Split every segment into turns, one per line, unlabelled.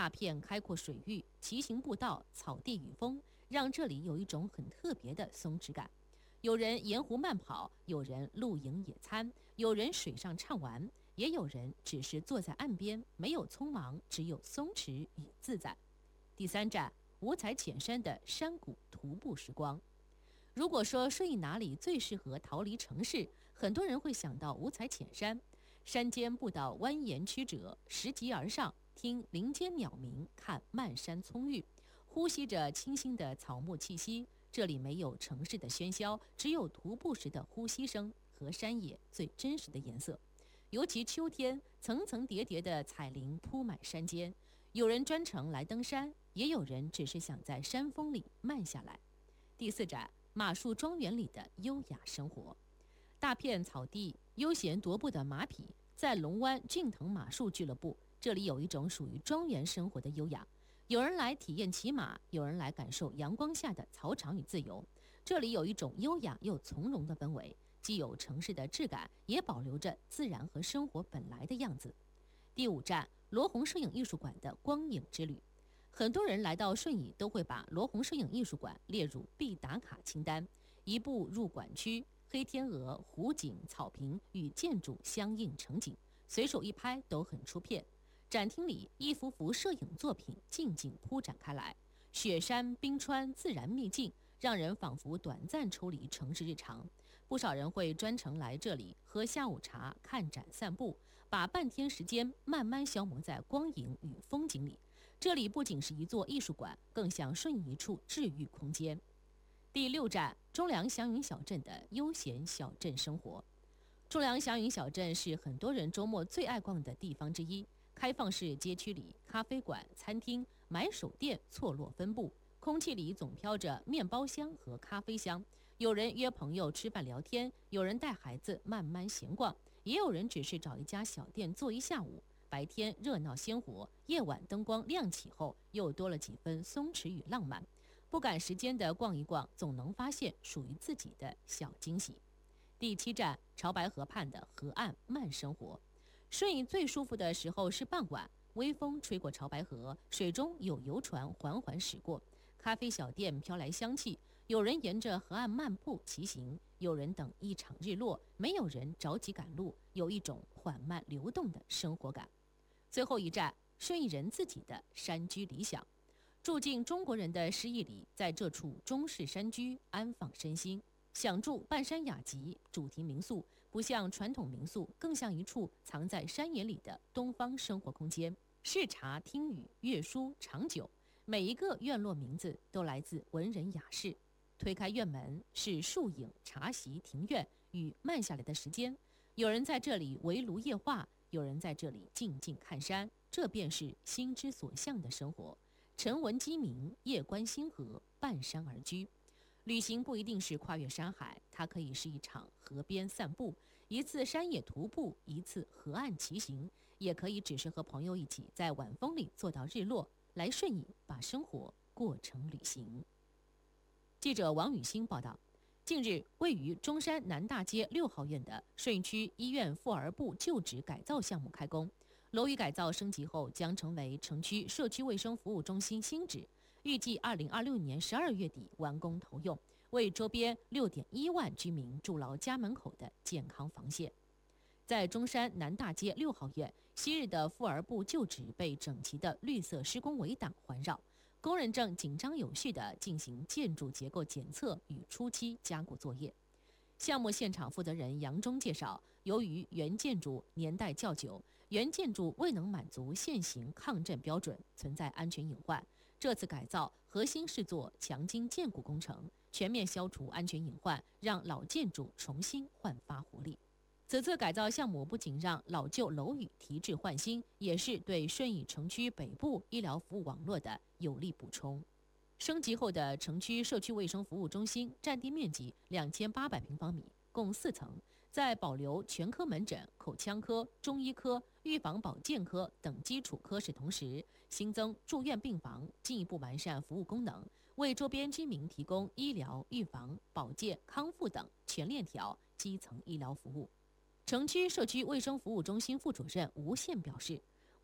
大片开阔水域、骑行步道、草地与风，让这里有一种很特别的松弛感。有人沿湖慢跑，有人露营野餐，有人水上畅玩，也有人只是坐在岸边，没有匆忙，只有松弛与自在。第三站，五彩浅山的山谷徒步时光。如果说顺义哪里最适合逃离城市，很多人会想到五彩浅山。山间步道蜿蜒曲折，拾级而上，听林间鸟鸣，看漫山葱郁，呼吸着清新的草木气息。这里没有城市的喧嚣，只有徒步时的呼吸声和山野最真实的颜色。尤其秋天，层层叠叠的彩林铺满山间，有人专程来登山，也有人只是想在山峰里慢下来。第四站，马术庄园里的优雅生活。大片草地，悠闲踱步的马匹，在龙湾俊腾马术俱乐部，这里有一种属于庄园生活的优雅。有人来体验骑马，有人来感受阳光下的草场与自由。这里有一种优雅又从容的氛围，既有城市的质感，也保留着自然和生活本来的样子。第五站，罗红摄影艺术馆的光影之旅。很多人来到顺义都会把罗红摄影艺术馆列入必打卡清单。一步入馆区，黑天鹅、湖景、草坪与建筑相映成景，随手一拍都很出片。展厅里一幅幅摄影作品静静铺展开来，雪山冰川自然秘境，让人仿佛短暂抽离城市日常。不少人会专程来这里喝下午茶、看展、散步，把半天时间慢慢消磨在光影与风景里。这里不仅是一座艺术馆，更像顺义一处治愈空间。第六站，中良祥云小镇的悠闲小镇生活。中良祥云小镇是很多人周末最爱逛的地方之一。开放式街区里，咖啡馆、餐厅、买手店错落分布，空气里总飘着面包香和咖啡香。有人约朋友吃饭聊天，有人带孩子慢慢闲逛，也有人只是找一家小店坐一下午。白天热闹鲜活，夜晚灯光亮起后，又多了几分松弛与浪漫。不赶时间的逛一逛，总能发现属于自己的小惊喜。第七站，潮白河畔的河岸慢生活。顺义最舒服的时候是傍晚，微风吹过潮白河，水中有游船缓缓驶过，咖啡小店飘来香气，有人沿着河岸漫步骑行，有人等一场日落，没有人着急赶路，有一种缓慢流动的生活感。最后一站，顺义人自己的山居理想。住进中国人的诗意里，在这处中式山居安放身心。想住半山雅集主题民宿，不像传统民宿，更像一处藏在山野里的东方生活空间。视察、听雨、阅书、长久，每一个院落名字都来自文人雅士。推开院门，是树影、茶席、庭院与慢下来的时间。有人在这里围炉夜话，有人在这里静静看山，这便是心之所向的生活。晨闻鸡鸣，夜观星河，伴山而居。旅行不一定是跨越山海，它可以是一场河边散步，一次山野徒步，一次河岸骑行，也可以只是和朋友一起在晚风里坐到日落。来顺义，把生活过成旅行。记者王雨欣报道，近日，位于中山南大街6号院的顺义区医院妇儿部旧址改造项目开工。楼宇改造升级后，将成为城区社区卫生服务中心新址，预计2026年12月底完工投用，为周边6.1万居民筑牢家门口的健康防线。在中山南大街6号院，昔日的妇儿部旧址被整齐的绿色施工围挡环绕，工人正紧张有序地进行建筑结构检测与初期加固作业。项目现场负责人杨忠介绍，由于原建筑年代较久，原建筑未能满足现行抗震标准，存在安全隐患。这次改造核心是做强筋健骨工程，全面消除安全隐患，让老建筑重新焕发活力。此次改造项目不仅让老旧楼宇提质换新，也是对顺义城区北部医疗服务网络的有力补充。升级后的城区社区卫生服务中心占地面积2800平方米，共4层，在保留全科门诊、口腔科、中医科、预防保健科等基础科室同时，新增住院病房，进一步完善服务功能，为周边居民提供医疗、预防、保健、康复等全链条基层医疗服务。城区社区卫生服务中心副主任吴宪表示，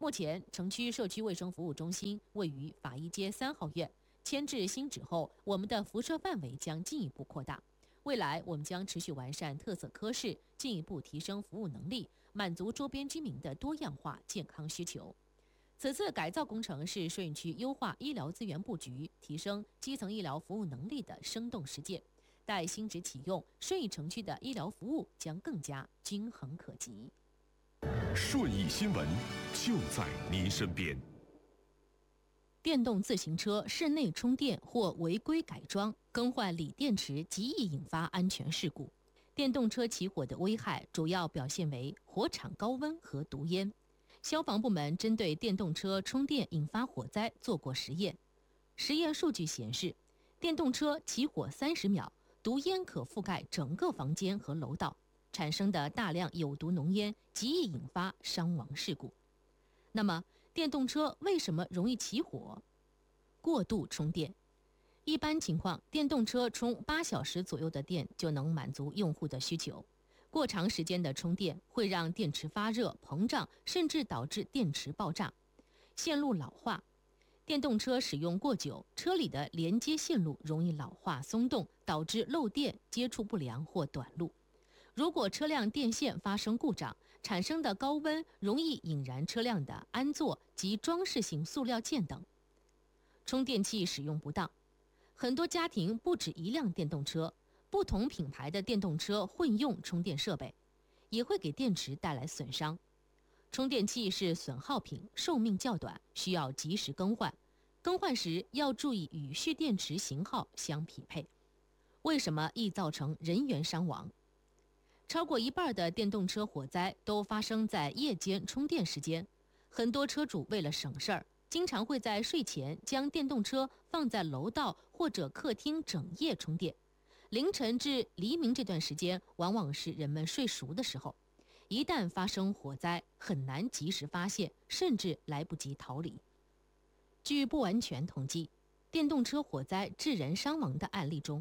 目前，城区社区卫生服务中心位于法医街3号院。迁至新址后，我们的辐射范围将进一步扩大。未来，我们将持续完善特色科室，进一步提升服务能力，满足周边居民的多样化健康需求。此次改造工程是顺义区优化医疗资源布局、提升基层医疗服务能力的生动实践。待新址启用，顺义城区的医疗服务将更加均衡可及。
顺义新闻就在您身边。
电动自行车室内充电或违规改装、更换锂电池，极易引发安全事故。电动车起火的危害主要表现为火场高温和毒烟。消防部门针对电动车充电引发火灾做过实验，实验数据显示，电动车起火30秒，毒烟可覆盖整个房间和楼道，产生的大量有毒浓烟极易引发伤亡事故。那么，电动车为什么容易起火？过度充电。一般情况，电动车充8小时左右的电就能满足用户的需求。过长时间的充电会让电池发热、膨胀，甚至导致电池爆炸。线路老化。电动车使用过久，车里的连接线路容易老化松动，导致漏电、接触不良或短路。如果车辆电线发生故障，产生的高温容易引燃车辆的安座及装饰性塑料件等。充电器使用不当。很多家庭不止一辆电动车，不同品牌的电动车混用充电设备，也会给电池带来损伤。充电器是损耗品，寿命较短，需要及时更换。更换时要注意与蓄电池型号相匹配。为什么易造成人员伤亡？超过一半的电动车火灾都发生在夜间充电时间。很多车主为了省事儿，经常会在睡前将电动车放在楼道或者客厅整夜充电。凌晨至黎明这段时间，往往是人们睡熟的时候。一旦发生火灾，很难及时发现，甚至来不及逃离。据不完全统计，电动车火灾致人伤亡的案例中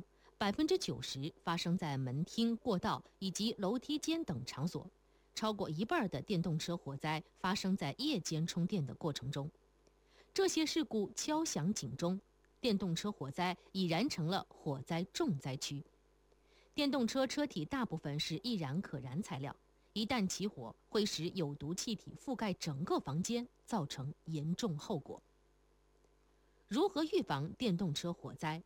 ，90%发生在门厅、过道以及楼梯间等场所。超过一半的电动车火灾发生在夜间充电的过程中。这些事故敲响警钟，电动车火灾已然成了火灾重灾区。电动车车体大部分是易燃可燃材料，一旦起火，会使有毒气体覆盖整个房间，造成严重后果。如何预防电动车火灾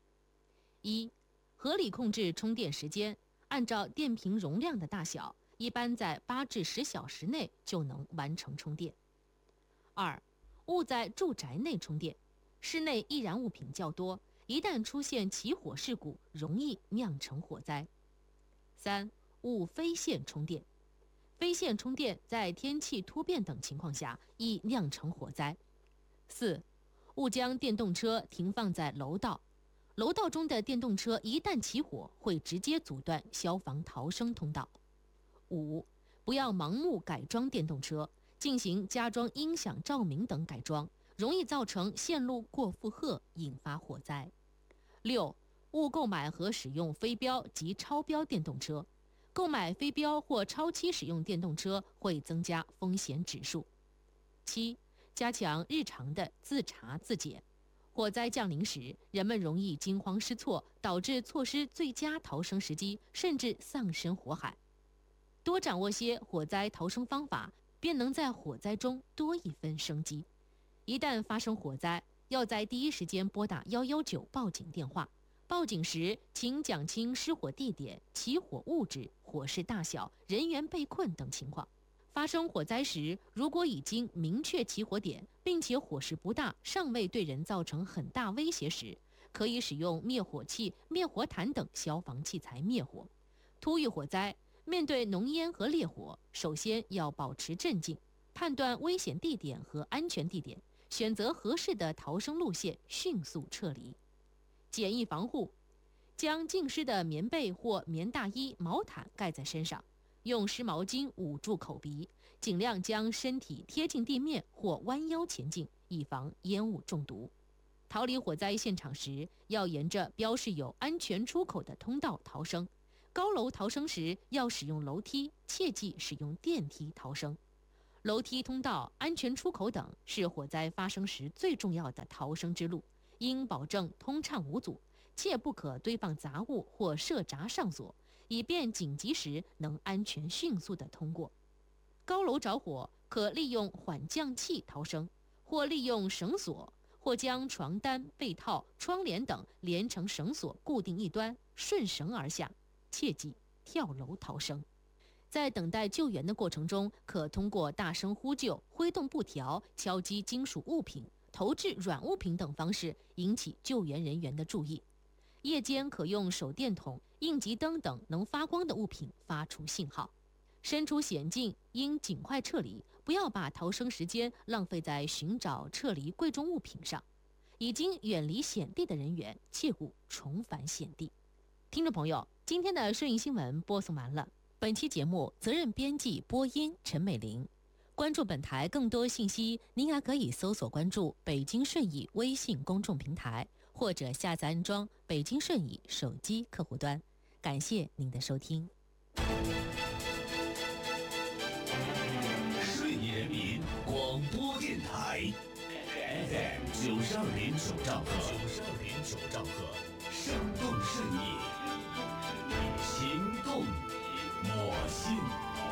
？1. 合理控制充电时间，按照电瓶容量的大小，一般在8至10小时内就能完成充电。2. 勿在住宅内充电，室内易燃物品较多，一旦出现起火事故，容易酿成火灾。3. 勿非线充电，非线充电在天气突变等情况下易酿成火灾。4. 勿将电动车停放在楼道，楼道中的电动车一旦起火，会直接阻断消防逃生通道。5. 不要盲目改装电动车，进行加装音响、照明等改装，容易造成线路过负荷，引发火灾。6. 勿购买和使用非标及超标电动车，购买非标或超期使用电动车会增加风险指数。7. 加强日常的自查自检。火灾降临时，人们容易惊慌失措，导致错失最佳逃生时机，甚至丧生火海。多掌握些火灾逃生方法，便能在火灾中多一分生机。一旦发生火灾，要在第一时间拨打119报警电话。报警时，请讲清失火地点、起火物质、火势大小、人员被困等情况。发生火灾时，如果已经明确起火点，并且火势不大，尚未对人造成很大威胁时，可以使用灭火器、灭火毯等消防器材灭火。突遇火灾，面对浓烟和烈火，首先要保持镇静，判断危险地点和安全地点，选择合适的逃生路线，迅速撤离。简易防护，将浸湿的棉被或棉大衣、毛毯盖在身上，用湿毛巾捂住口鼻，尽量将身体贴近地面或弯腰前进，以防烟雾中毒。逃离火灾现场时，要沿着标示有安全出口的通道逃生。高楼逃生时要使用楼梯，切忌使用电梯逃生。 楼梯、通道、安全出口等是火灾发生时最重要的逃生之路，应保证通畅无阻，切不可堆放杂物或设闸上锁，以便紧急时能安全迅速地通过。高楼着火，可利用缓降器逃生，或利用绳索，或将床单、被套、窗帘等连成绳索固定一端，顺绳而下，切忌跳楼逃生。在等待救援的过程中，可通过大声呼救、挥动布条、敲击金属物品、投掷软物品等方式引起救援人员的注意。夜间可用手电筒、应急灯等能发光的物品发出信号。身处险境，应尽快撤离，不要把逃生时间浪费在寻找、撤离贵重物品上。已经远离险地的人员，切勿重返险地。听众朋友，今天的顺义新闻播送完了。本期节目责任编辑播音陈美玲。关注本台更多信息，您还可以搜索关注北京顺义微信公众平台，或者下载安装北京顺义手机客户端。感谢您的收听。
顺义人民广播电台 FM 92.9兆赫，生动顺义，行动我心。